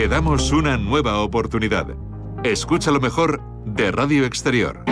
Te damos una nueva oportunidad. Escucha lo mejor de Radio Exterior.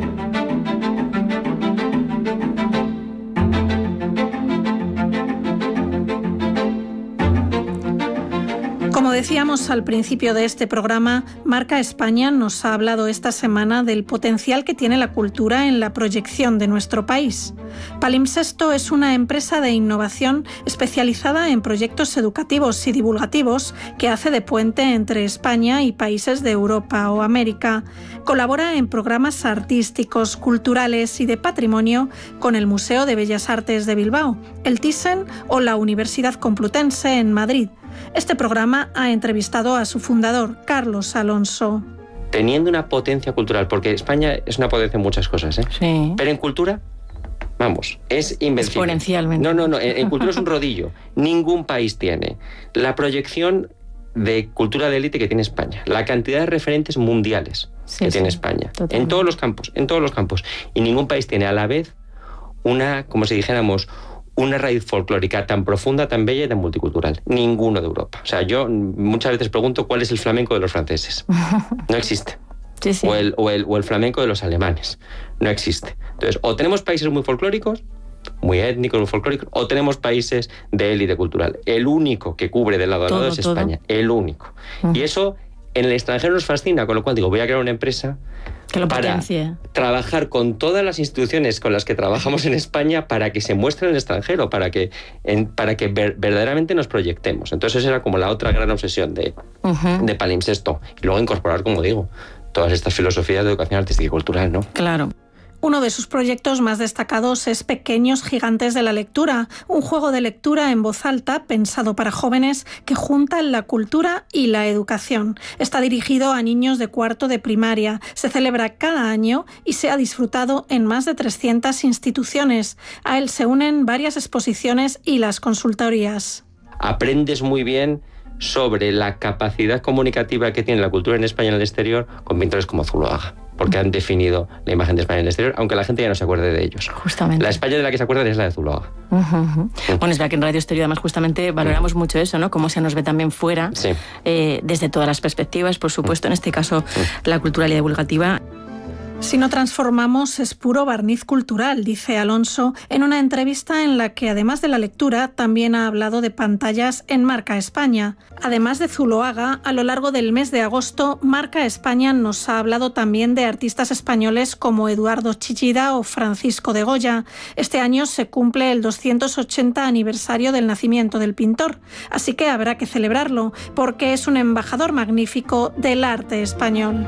Como decíamos al principio de este programa, Marca España nos ha hablado esta semana del potencial que tiene la cultura en la proyección de nuestro país. Palimpsesto es una empresa de innovación especializada en proyectos educativos y divulgativos que hace de puente entre España y países de Europa o América. Colabora en programas artísticos, culturales y de patrimonio con el Museo de Bellas Artes de Bilbao, el Thyssen o la Universidad Complutense en Madrid. Este programa ha entrevistado a su fundador, Carlos Alonso. Teniendo una potencia cultural, porque España es una potencia en muchas cosas, Sí. Pero en cultura, vamos, es invencible. Exponencialmente. No, en cultura es un rodillo. Ningún país tiene la proyección de cultura de élite que tiene España, la cantidad de referentes mundiales que tiene España, totalmente. En todos los campos. Y ningún país tiene a la vez una, como si dijéramos, una raíz folclórica tan profunda, tan bella y tan multicultural. Ninguno de Europa. O sea, yo muchas veces pregunto cuál es el flamenco de los franceses. No existe. Sí. O el flamenco de los alemanes. No existe. Entonces, o tenemos países muy folclóricos, muy étnicos, muy folclóricos, o tenemos países de élite cultural. El único que cubre de lado a lado es España. El único. Y eso en el extranjero nos fascina, con lo cual digo, voy a crear una empresa que lo para potencie. Trabajar con todas las instituciones con las que trabajamos en España para que se muestre en el extranjero, para que verdaderamente nos proyectemos. Entonces esa era como la otra gran obsesión de Palimpsesto. Y luego incorporar, como digo, todas estas filosofías de educación artística y cultural, ¿no? Claro. Uno de sus proyectos más destacados es Pequeños Gigantes de la Lectura, un juego de lectura en voz alta pensado para jóvenes que juntan la cultura y la educación. Está dirigido a niños de cuarto de primaria, se celebra cada año y se ha disfrutado en más de 300 instituciones. A él se unen varias exposiciones y las consultorías. Aprendes muy bien sobre la capacidad comunicativa que tiene la cultura en España y en el exterior con pintores como Zuloaga, porque han definido la imagen de España en el exterior, aunque la gente ya no se acuerde de ellos. Justamente. La España de la que se acuerdan es la de Zuloaga. Bueno, es verdad que en Radio Exterior además justamente valoramos mucho eso, ¿no? Cómo se nos ve también fuera, desde todas las perspectivas, por supuesto, en este caso la cultural y divulgativa. Si no transformamos es puro barniz cultural, dice Alonso en una entrevista en la que, además de la lectura, también ha hablado de pantallas en Marca España. Además de Zuloaga, a lo largo del mes de agosto, Marca España nos ha hablado también de artistas españoles como Eduardo Chillida o Francisco de Goya. Este año se cumple el 280 aniversario del nacimiento del pintor, así que habrá que celebrarlo, porque es un embajador magnífico del arte español.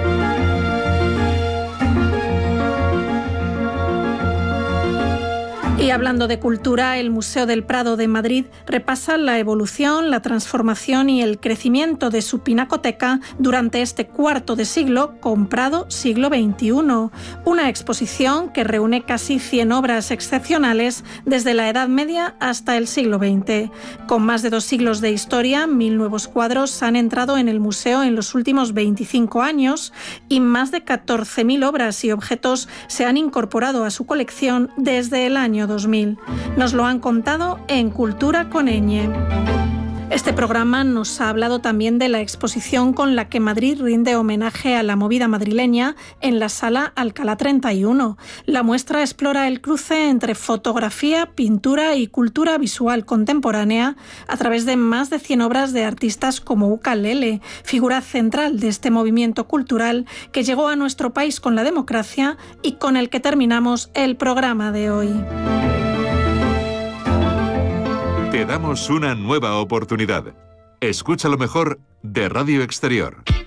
Y hablando de cultura, el Museo del Prado de Madrid repasa la evolución, la transformación y el crecimiento de su pinacoteca durante este cuarto de siglo con Prado siglo XXI. Una exposición que reúne casi 100 obras excepcionales desde la Edad Media hasta el siglo XX. Con más de 2 siglos de historia, 1000 nuevos cuadros han entrado en el museo en los últimos 25 años y más de 14.000 obras y objetos se han incorporado a su colección desde el año 2000. Nos lo han contado en Cultura con Ñ. Este programa nos ha hablado también de la exposición con la que Madrid rinde homenaje a la movida madrileña en la Sala Alcalá 31. La muestra explora el cruce entre fotografía, pintura y cultura visual contemporánea a través de más de 100 obras de artistas como Uca Lele, figura central de este movimiento cultural que llegó a nuestro país con la democracia y con el que terminamos el programa de hoy. Te damos una nueva oportunidad. Escucha lo mejor de Radio Exterior.